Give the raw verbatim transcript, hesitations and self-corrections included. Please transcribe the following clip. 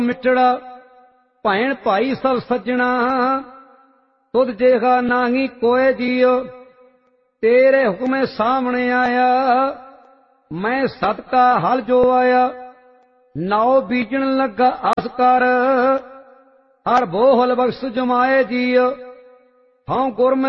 मिटड़ा भैन भाई सब सज्जणा तुद जेहा नाही कोय जियो तेरे हुक्मे सामने आया मैं सदका हल जो आया नाव बीजन लगा अस कर हर बोहल बख्श जमाए जियो हाँ गुरम